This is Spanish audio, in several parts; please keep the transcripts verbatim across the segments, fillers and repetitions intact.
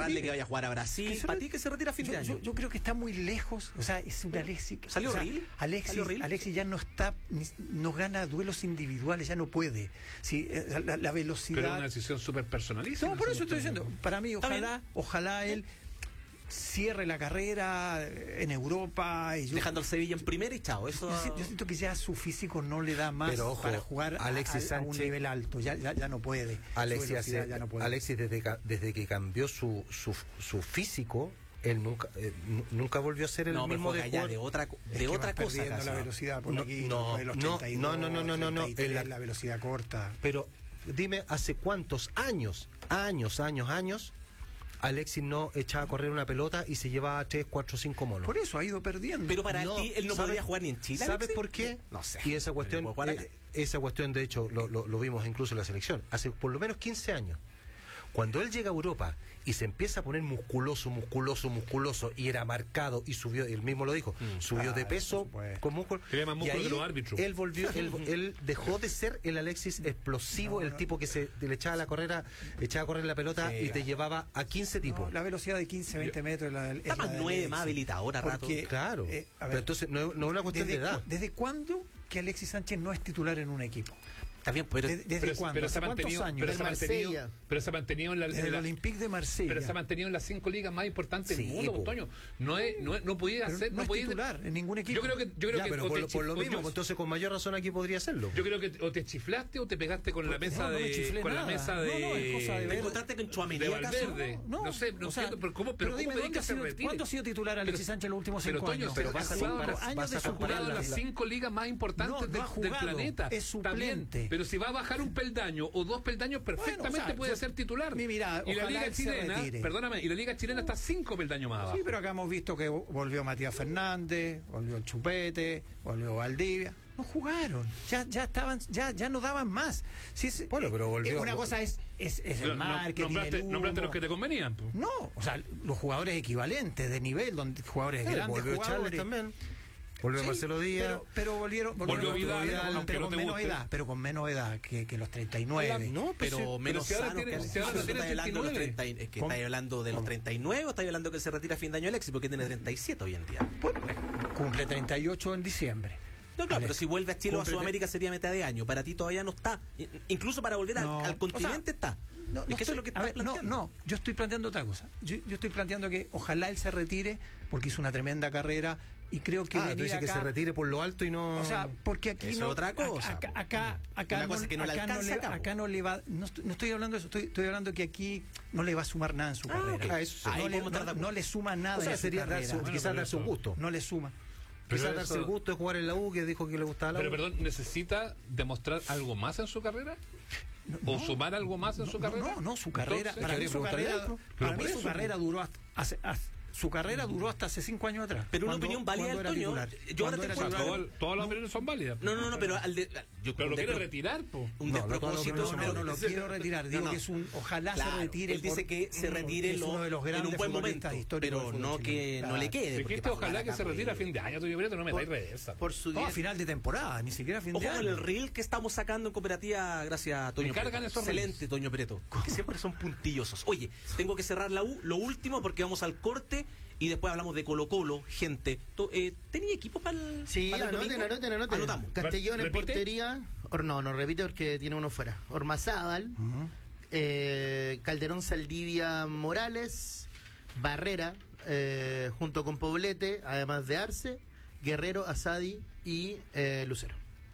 preguntarle que vaya a jugar a Brasil. ¿Para ti que se retira a fin yo, de año? Yo, yo creo que está muy lejos. O sea, es un Alexis. ¿Salió o sea, Ril? Alexis, ¿Salió Ril? Alexis ya no está, no gana duelos individuales, ya no puede. Sí, la, la velocidad. Pero es una decisión súper personalista. No, por eso estoy diciendo. Para mí, ojalá, ojalá él cierre la carrera en Europa y yo, dejando al Sevilla en primera y chao. Eso... Yo, yo siento que ya su físico no le da más. Pero, ojo, para jugar Alexis a, a, a Sánchez, un nivel alto, ya, ya, ya no puede. Alexis, hace, ya no puede. Alexis desde, desde que cambió su, su, su físico, él nunca eh, nunca volvió a ser el no, mismo de allá de otra de es otra cosa perdiendo la velocidad por no, aquí, no, de los no, treinta y dos, no, no, no, no, no, treinta y tres, la, la velocidad corta. Pero dime, ¿hace cuántos años, años, años, años Alexis no echaba a correr una pelota y se llevaba tres, cuatro, cinco monos? Por eso ha ido perdiendo. Pero para no, ti él no podría jugar ni en Chile. ¿Sabes Alexis? por qué? No sé. Y esa cuestión, eh, esa cuestión de hecho lo, lo, lo vimos incluso en la selección, hace por lo menos quince años. Cuando él llega a Europa y se empieza a poner musculoso, musculoso, musculoso, y era marcado y subió, él mismo lo dijo, mm, subió ah, de peso con músculo. Quería más músculo y ahí que los árbitros. Él volvió, él, él dejó de ser el Alexis explosivo, no, el no. tipo que se le echaba la carrera, echaba a correr la pelota sí, y te llevaba a quince tipos. No, la velocidad de quince, veinte metros. La, Está más nueve, más habilitado ahora, rato. Claro, eh, ver, pero entonces no, no es una cuestión de edad. ¿Desde cuándo que Alexis Sánchez no es titular en un equipo? Está bien, pero ¿Desde, desde pero, cuándo? Pero se, ¿Cuántos mantenido, años? Pero se, mantenido, pero se ha mantenido en la, desde en la, el Olympique de Marsella. Pero se ha mantenido en las cinco ligas más importantes sí, del mundo, Antonio. No es, no, no podía hacer, no, no es podía titular en ningún equipo. Yo creo que, yo creo ya, que pero por, te, por lo mismo, yo, entonces con mayor razón aquí podría hacerlo. Yo creo que o te chiflaste o te pegaste con la mesa no, no de, con nada. la mesa de, no, no, es cosa de te encontraste con Tchouaméni de Valverde. No, no sé, no o sea, entiendo, pero cómo, pero, pero dime, cómo pedís que se retire. ¿Cuándo ha sido titular Alexis Sánchez en los últimos cinco pero, años? Pero vas a años de su jugada las cinco ligas más importantes del planeta. Es suplente. Pero si va a bajar un peldaño o dos peldaños perfectamente bueno, o sea, puede yo, ser titular. Mira, y la liga chilena, perdóname, y la liga chilena está cinco peldaños más abajo. Sí, pero acá hemos visto que volvió Matías Fernández, volvió el Chupete, volvió Valdivia. No jugaron, ya ya estaban, ya ya no daban más. Si es, bueno, pero volvió. Una cosa es es, es el marketing, nombraste, el humo. nombraste los que te convenían. Pues. No, o sea, los jugadores equivalentes de nivel, donde jugadores sí, grandes, volvió jugadores también. Volvió sí, Marcelo Díaz. Pero, pero volvieron, volvieron volvió Vidal, Vidal pero, pero no con menos guste. edad, pero con menos edad que, que los treinta y nueve. No, pero, pero menos pero si sano tiene, que si ahora tiene hablando de los treinta, es que estáis hablando de los treinta y nueve o estáis hablando que se retira a fin de año Alexis porque tiene treinta y siete hoy en día. Pues, cumple treinta y ocho en diciembre. No, claro, Ale, pero si vuelve a Chile o a Sudamérica sería mitad de año. Para ti todavía no está. Incluso para volver no, al, al continente o sea, está. No, es no que estoy, eso es lo que a ver, no, no, yo estoy planteando otra cosa. Yo, yo estoy planteando que ojalá él se retire porque hizo una tremenda carrera y creo que ah, venir acá, que se retire por lo alto y no. O sea, porque aquí eso no. Es otra cosa. Acá, acá, acá, una no, cosa que no acá, le alcanza, no le, acá, acá no le va. No estoy, no estoy hablando de eso. Estoy, estoy hablando que aquí no le va a sumar nada en su ah, carrera. Okay. Ah, eso sí. no, le, no, no le suma nada. O sea, en sería su darse, bueno, quizás darse un gusto. No le suma. Pero quizás darse el gusto de jugar en la U, que dijo que le gustaba la U. Pero perdón, ¿necesita demostrar algo más en su carrera? No, ¿O no, sumar algo más en no, su carrera? No, no, su carrera. Entonces, para mí su carrera, para mí su carrera duró hasta, hace, hace, su carrera duró hasta hace cinco años atrás. Pero una opinión válida del Toño. Yo ahora te cuento. Todas, todas las opiniones son válidas. No, no, no, pero al de, yo pero lo quiere retirar, po. Un no, despropósito. No, no, no, no lo quiero retirar. Digo que es un. Ojalá claro, se retire. Él dice que se retire es uno de los en un buen momento, pero no que no le quede. Dijiste ojalá que se retire a fin de año, Toño Prieto, no me dais reversa. Por su no, a final de temporada, ni siquiera a fin de año. Ojo con el reel que estamos sacando en cooperativa, gracias a Toño Preto. Excelente, Toño Preto, que siempre son puntillosos. Oye, tengo que cerrar la U, lo último porque vamos al corte. Y después hablamos de Colo Colo, gente. Eh, ¿Tenía equipo para el Sí, para el anoten, anoten, anoten. Anotamos. Castellón en ¿Repite? portería. Or, no, no repite porque tiene uno fuera. Ormazábal, uh-huh. eh, Calderón, Saldivia, Morales, Barrera, eh, junto con Poblete, además de Arce, Guerrero, Asadi y eh, Lucero.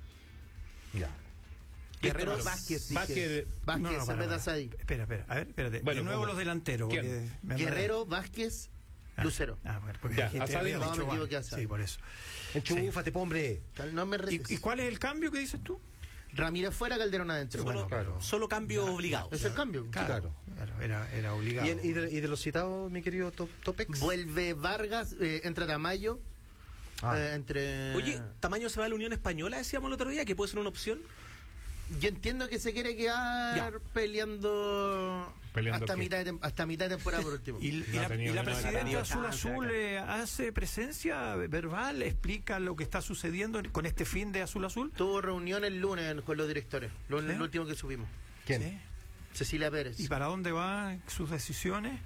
Ya. Guerrero, Vázquez, Vázquez, Vázquez, no, no, para, para. Asadi. Espera, espera, a ver, espérate. Bueno, de nuevo ¿cómo? los delanteros. Porque Guerrero, Vázquez, Ah, Lucero. Ah, bueno, porque ya, dijiste, Asadi, había no, dicho me equivoqué, Asadi. Asadi. Sí, por eso. Enchúfate, sí. hombre. No me retes. ¿Y, ¿Y cuál es el cambio que dices tú? Ramírez fuera, Calderón adentro. Solo, Bueno, claro. Solo cambio Ya, obligado. Es el cambio. Claro, claro, era, era obligado. ¿Y, el, y, de, ¿Y de los citados, mi querido Top, Topex? Vuelve Vargas, eh, entra Tamayo. Ah. Eh, entre... Oye, ¿Tamaño se va a la Unión Española? Decíamos el otro día, que puede ser una opción. Yo entiendo que se quiere quedar ya. peleando, ¿Peleando hasta, qué? mitad de, hasta mitad de temporada por último. ¿Y, y No la, ha tenido y la ninguna presidenta garantía. Azul Azul eh, hace presencia verbal, explica lo que está sucediendo con este fin de Azul Azul? Tuvo reunión el lunes con los directores, lo, ¿Sí? lo último que subimos. ¿Quién? ¿Sí? Cecilia Pérez. ¿Y para dónde van sus decisiones?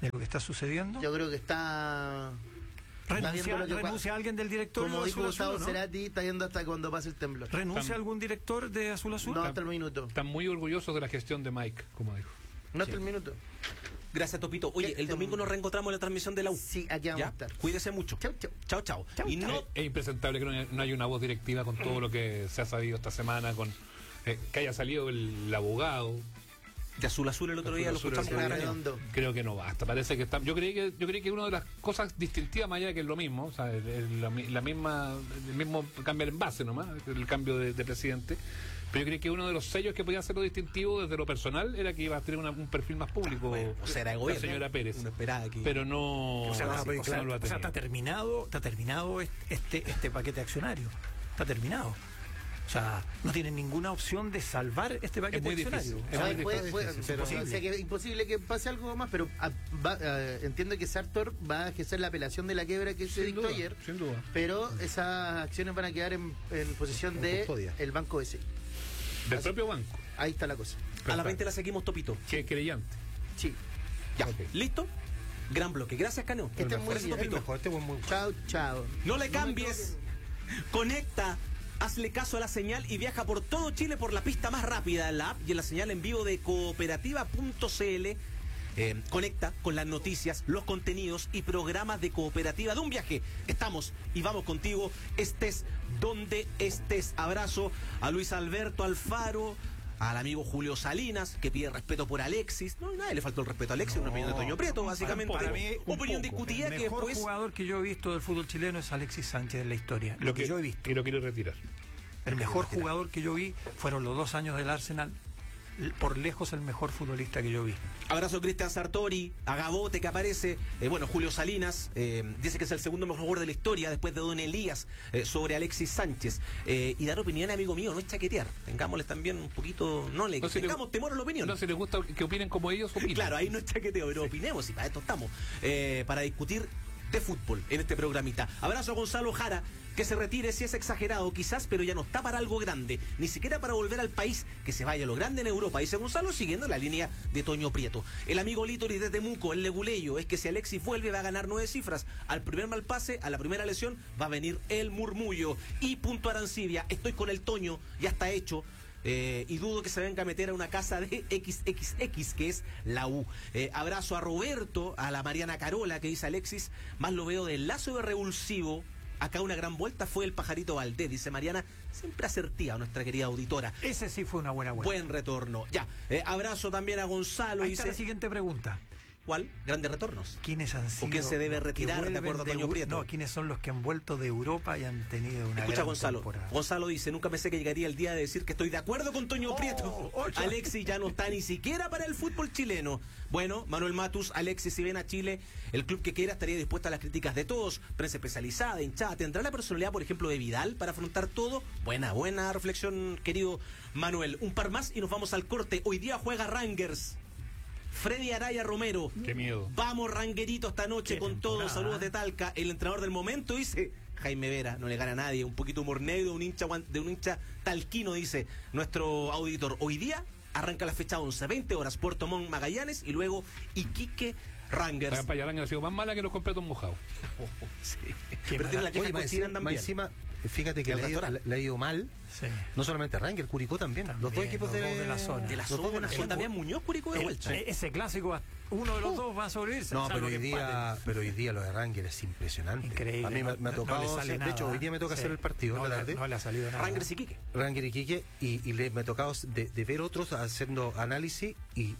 de lo que está sucediendo? Yo creo que está... ¿Renuncia, lo que renuncia pa- alguien del directorio Como de dijo Azul Gustavo Azul, ¿no? Cerati, está yendo hasta cuando pase el temblor. ¿Renuncia Tam- algún director de Azul Azul? No, hasta el minuto. Están muy orgullosos de la gestión de Mike, como dijo. No hasta el minuto. Gracias, Topito. Oye, el domingo nos reencontramos en la transmisión de la U. Sí, aquí vamos ¿Ya? a estar. Cuídese mucho. Chau, chau. Chao, chao. Chau, Y chau. no Es, es impresentable que no haya, no haya una voz directiva con todo lo que se ha sabido esta semana, con eh, que haya salido el, el abogado. de Azul Azul el otro Azul día lo Azul, escuchamos el con otro el día. año. Redondo. Creo que no basta. Parece que está. Yo creí que yo creí que una de las cosas distintivas, más allá de que es lo mismo, o sea, el- el- la, mi- la misma, el mismo cambio el envase nomás, el cambio de, de presidente. Pero yo creí que uno de los sellos que podía hacerlo distintivo desde lo personal era que iba a tener una- un perfil más público. Bueno, o sea, era de la gobierno. señora Pérez. Uno esperaba que- Pero no. O sea, no, está- no o sea, lo ha o sea, está tenido. terminado, está terminado este, este paquete accionario. Está terminado. O sea, no tienen ninguna opción de salvar este paquete muy difícil. accionario. Es O sea, muy Puede- difícil, puede- sí, pero imposible. sé que es imposible que pase algo más, pero ah, va- ah, entiendo que Sartor va a ejercer la apelación de la quiebra que se Sin dictó duda, ayer, sin duda. pero esas acciones van a quedar en, en posesión En de custodia. el Banco B C I. Del propio banco. Ahí está la cosa. A las veinte la seguimos, Topito. Que creyente. Sí. Ya. Ok. ¿Listo? Gran bloque. Gracias, Cano. Que estén muy Gracias, bien. El Topito. mejor, este buen muy Chao, chao. No le cambies. Conecta. Hazle caso a la señal y viaja por todo Chile por la pista más rápida en la app y en la señal en vivo de cooperativa punto c l. Eh, conecta con las noticias, los contenidos y programas de Cooperativa de un viaje. Estamos y vamos contigo, estés donde estés. Abrazo a Luis Alberto Alfaro, al amigo Julio Salinas, que pide respeto por Alexis. No, nadie le faltó el respeto a Alexis, una opinión de Toño Prieto, básicamente. Para mí, un opinión poco. discutida El que mejor después... jugador que yo he visto del fútbol chileno es Alexis Sánchez en la historia. Lo, que, yo he visto. Y lo quiere retirar. El mejor jugador que yo vi fueron los dos años del Arsenal. L- Por lejos el mejor futbolista que yo vi. Abrazo a Cristian Sartori, a Gabote que aparece, eh, bueno, Julio Salinas, eh, dice que es el segundo mejor jugador de la historia después de Don Elías eh, sobre Alexis Sánchez. Eh, y dar opinión, amigo mío, no es chaquetear. Tengámosles también un poquito, no le No, si le- tengamos temor a la opinión. No, si les gusta que opinen como ellos, opinen. Claro, ahí no es chaqueteo, pero opinemos y para esto estamos, eh, para discutir de fútbol en este programita. Abrazo a Gonzalo Jara, que se retire si es exagerado quizás, pero ya no está para algo grande, ni siquiera para volver al país, que se vaya a lo grande en Europa. Dice Gonzalo, siguiendo la línea de Toño Prieto. El amigo Litori de Temuco, el leguleyo, es que si Alexis vuelve va a ganar nueve cifras. Al primer mal pase, a la primera lesión, va a venir el murmullo. Y punto Arancibia, estoy con el Toño, ya está hecho. Eh, y dudo que se venga a meter a una casa de equis equis equis, que es la U. Eh, abrazo a Roberto, a la Mariana Carola, que dice Alexis, más lo veo del lazo de revulsivo. Acá una gran vuelta fue el pajarito Valdés, dice Mariana, siempre asertiva, nuestra querida auditora. Ese sí fue una buena vuelta. Buen retorno. Ya, eh, abrazo también a Gonzalo. Ahí está la Dice, siguiente pregunta. ¿cuál? Grandes retornos. ¿quiénes han sido quién se debe los que retirar, de vuelven acuerdo a Toño Eu- Prieto? No, quiénes son los que han vuelto de Europa y han tenido una Escucha, gran Gonzalo. temporada. Gonzalo dice, nunca pensé que llegaría el día de decir que estoy de acuerdo con Toño Oh, Prieto. ocho. Alexis ya no está ni siquiera para el fútbol chileno. Bueno, Manuel Matus, Alexis, si ven a Chile, el club que quiera estaría dispuesto a las críticas de todos. Prensa especializada, hinchada. ¿Tendrá la personalidad, por ejemplo, de Vidal para afrontar todo? Buena, buena reflexión, querido Manuel. Un par más y nos vamos al corte. Hoy día juega Rangers. Freddy Araya Romero. Qué miedo. Vamos, Ranguerito, esta noche Qué con todos. temporada, Saludos ¿eh? de Talca. El entrenador del momento dice Jaime Vera, no le gana a nadie. Un poquito humor negro, un hincha, guan- de un hincha talquino, dice nuestro auditor. Hoy día arranca la fecha once, veinte horas, Puerto Montt, Magallanes y luego Iquique, Rangers. La Payaranga ha sido más mala que los completos mojados. Sí. Qué Pero tiene la mala- queja Oye, más cochina encima, también. más encima, fíjate que El le ha, ido, restaurante. le ha ido mal, Sí. no solamente a Ranger, Curicó también. los dos También, equipos los de, dos de la zona. De la los dos zona, de la con zona. Damián Muñoz, Curicó de El- vuelta. ese clásico, va- uno de los dos va a sobrevivir. No, salvo pero hoy que día, empaten. pero hoy día lo de Ranger es impresionante. Increíble. A mí me, me ha no- no tocado, le sale hacer- de nada, hecho, hoy día me toca sí. hacer el partido No, de la le- tarde. no le ha salido nada. Rangers Iquique. Ranger y Quique, y, y le, me ha tocado de, de ver otros haciendo análisis, y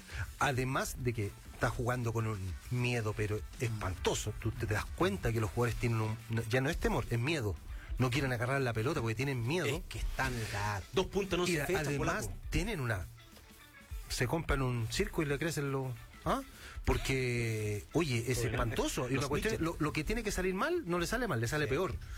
además de que está jugando con un miedo, pero espantoso. Tú te das cuenta que los jugadores tienen un, no- ya no es temor, es miedo. No quieren agarrar la pelota porque tienen miedo. Es que están acá. Dos puntos no y se a- fechan, además polaco. tienen una, se compran un circo y le crecen los, ¿ah? Porque oye, es espantoso, y los la cuestión es, Mitchell. lo, lo que tiene que salir mal no le sale mal, le sale Sí. peor.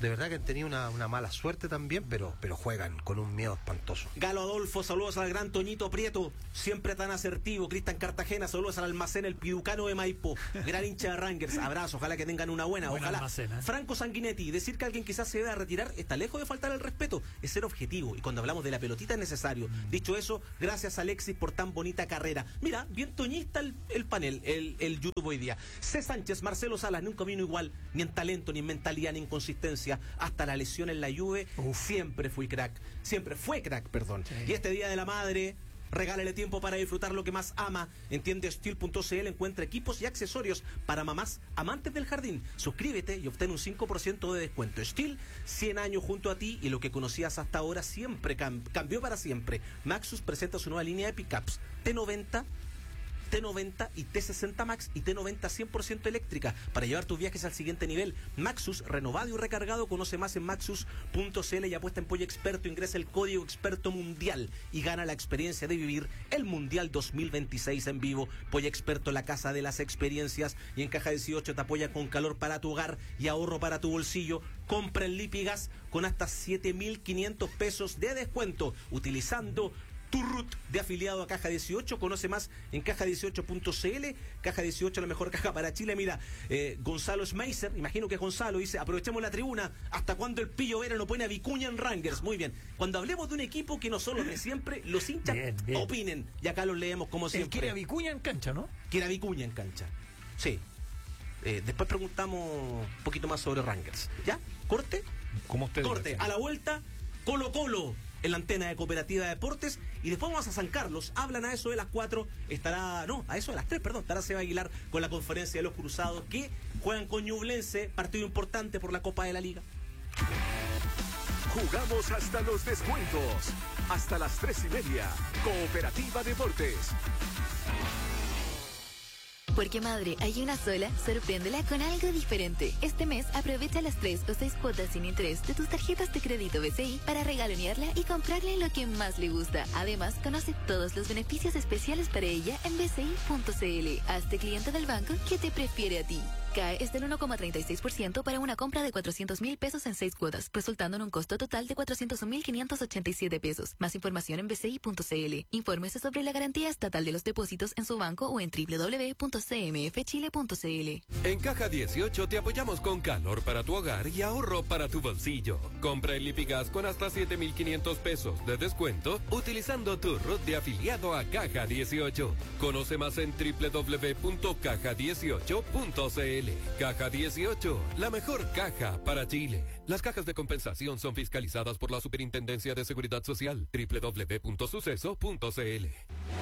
de verdad que han tenido una, una mala suerte también, pero, pero juegan con un miedo espantoso. Galo Adolfo, saludos al gran Toñito Prieto, siempre tan asertivo. Cristian Cartagena, saludos al almacén El Piducano de Maipo, gran hincha de Rangers, abrazo, ojalá que tengan una buena, Buen ojalá. almacén, ¿eh? Franco Sanguinetti, decir que alguien quizás se deba retirar está lejos de faltar el respeto, es ser objetivo, y cuando hablamos de la pelotita es necesario. Mm. Dicho eso, gracias Alexis por tan bonita carrera. Mira, bien toñista el, el panel, el, el YouTube hoy día. C. Sánchez, Marcelo Salas, nunca vino igual, ni en talento, ni en mentalidad, ni en consistencia, hasta la lesión en la Juve. Uf. Siempre fui crack, siempre fue crack, perdón. Sí. Y este Día de la Madre, regálele tiempo para disfrutar lo que más ama. Entiende Steel punto c l, encuentra equipos y accesorios para mamás amantes del jardín. Suscríbete y obtén un cinco por ciento de descuento. Steel, cien años junto a ti, y lo que conocías hasta ahora siempre cam- cambió para siempre. Maxus presenta su nueva línea de pickups T noventa, T noventa y T sesenta Max y T noventa cien por ciento eléctrica para llevar tus viajes al siguiente nivel. Maxus, renovado y recargado. Conoce más en maxus punto c l y apuesta en Pollo Experto. Ingresa el código Experto Mundial y gana la experiencia de vivir el Mundial dos mil veintiséis en vivo. Pollo Experto, la casa de las experiencias. Y en Caja dieciocho te apoya con calor para tu hogar y ahorro para tu bolsillo. Compra el Lipigas con hasta siete mil quinientos pesos de descuento utilizando tu R U T de afiliado a Caja dieciocho. Conoce más en caja dieciocho punto c l. Caja dieciocho, la mejor caja para Chile. Mira, eh, Gonzalo Schmeiser, imagino que Gonzalo dice, aprovechemos la tribuna. ¿Hasta cuándo el Pillo Vera no pone a Vicuña en Rangers? Muy bien. Cuando hablemos de un equipo que no son los de siempre, los hinchas bien, bien. opinen. Y acá los leemos como siempre. Él quiere a Vicuña en cancha, ¿no? Quiere a Vicuña en cancha. Sí. Eh, después preguntamos un poquito más sobre Rangers. ¿Ya? ¿Corte? ¿Cómo usted Corte. Dice? A la vuelta, Colo Colo en la antena de Cooperativa de Deportes, y después vamos a San Carlos. Hablan a eso de las cuatro, estará, no, a eso de las tres, perdón, estará Seba Aguilar con la conferencia de los Cruzados, que juegan con Ñublense, partido importante por la Copa de la Liga. Jugamos hasta los descuentos, hasta las tres y media. Cooperativa Deportes. Porque madre, hay una sola, sorpréndela con algo diferente. Este mes aprovecha las tres o seis cuotas sin interés de tus tarjetas de crédito B C I para regalonearla y comprarle lo que más le gusta. Además, conoce todos los beneficios especiales para ella en b c i punto c l. Hazte cliente del banco que te prefiere a ti. C A E es del uno coma treinta y seis por ciento para una compra de cuatrocientos mil pesos en seis cuotas, resultando en un costo total de cuatrocientos mil quinientos ochenta y siete pesos. Más información en b c i punto c l. Infórmese sobre la garantía estatal de los depósitos en su banco o en w w w punto c m f chile punto c l. En Caja dieciocho te apoyamos con calor para tu hogar y ahorro para tu bolsillo. Compra el Lipigas con hasta siete mil quinientos pesos de descuento utilizando tu R U T de afiliado a Caja dieciocho. Conoce más en w w w punto caja dieciocho punto c l. Caja dieciocho, la mejor caja para Chile. Las cajas de compensación son fiscalizadas por la Superintendencia de Seguridad Social. w w w punto suceso punto c l.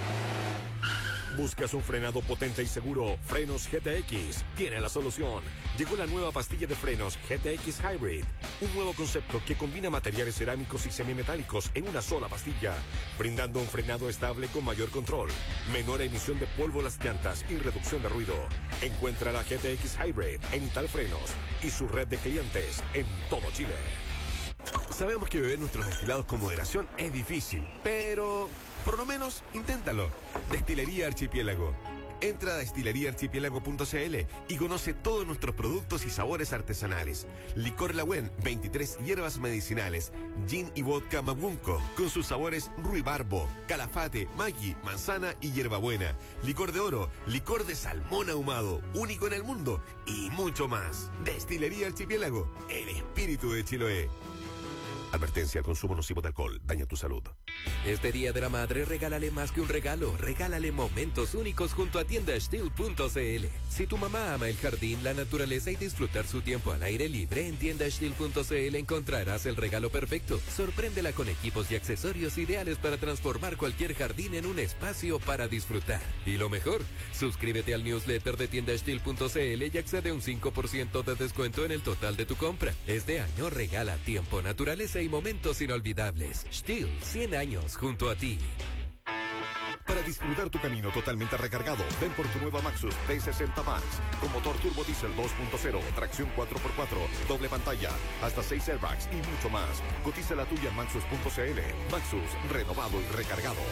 ¿Buscas un frenado potente y seguro? Frenos G T X tiene la solución. Llegó la nueva pastilla de frenos G T X Hybrid, un nuevo concepto que combina materiales cerámicos y semimetálicos en una sola pastilla, brindando un frenado estable con mayor control, menor emisión de polvo a las llantas y reducción de ruido. Encuentra la G T X Hybrid en Italfrenos y su red de clientes en todo Chile. Sabemos que beber nuestros destilados con moderación es difícil, pero por lo menos inténtalo. Destilería Archipiélago. Entra a destilería archipiélago punto c l y conoce todos nuestros productos y sabores artesanales. Licor Lagüen, veintitrés hierbas medicinales, gin y vodka Mabunco, con sus sabores ruibarbo, calafate, maggi, manzana y hierbabuena. Licor de oro, licor de salmón ahumado, único en el mundo, y mucho más. Destilería Archipiélago, el espíritu de Chiloé. Advertencia: el consumo nocivo de alcohol daña tu salud. Este Día de la Madre, regálale más que un regalo. Regálale momentos únicos junto a tienda steel punto c l. Si tu mamá ama el jardín, la naturaleza y disfrutar su tiempo al aire libre, en tienda steel punto c l encontrarás el regalo perfecto. Sorpréndela con equipos y accesorios ideales para transformar cualquier jardín en un espacio para disfrutar. Y lo mejor, suscríbete al newsletter de tienda steel punto c l y accede a un cinco por ciento de descuento en el total de tu compra. Este año regala tiempo, naturaleza y momentos inolvidables. Steel, cien años junto a ti. Para disfrutar tu camino totalmente recargado, ven por tu nueva Maxus T sesenta Max, con motor turbo diésel dos punto cero, tracción cuatro por cuatro, doble pantalla, hasta seis airbags y mucho más. Cotiza la tuya en maxus punto c l. Maxus, renovado y recargado.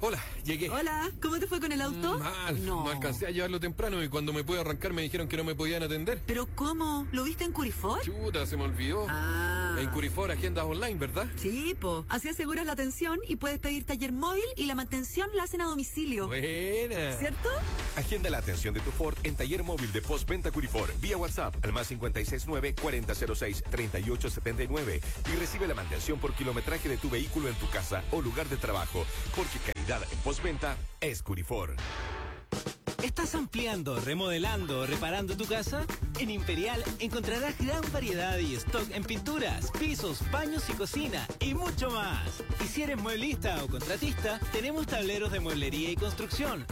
Hola, llegué. Hola, ¿cómo te fue con el auto? Mal, no. no alcancé a llevarlo temprano y cuando me pude arrancar me dijeron que no me podían atender. ¿Pero cómo? ¿Lo viste en Curifor? Chuta, se me olvidó. Ah. En Curifor, agendas online, ¿verdad? Sí, po. Así aseguras la atención y puedes pedir taller móvil y la mantención la hacen a domicilio. Buena. ¿Cierto? Agenda la atención de tu Ford en taller móvil de postventa Curifor vía WhatsApp al más cinco seis nueve, cuarenta cero seis, treinta y ocho setenta y nueve y recibe la mantención por kilometraje de tu vehículo en tu casa o lugar de trabajo, porque calidad en postventa es Curifor. ¿Estás ampliando, remodelando o reparando tu casa? En Imperial encontrarás gran variedad y stock en pinturas, pisos, baños y cocina y mucho más. Y si eres mueblista o contratista, tenemos tableros de mueblería y construcción,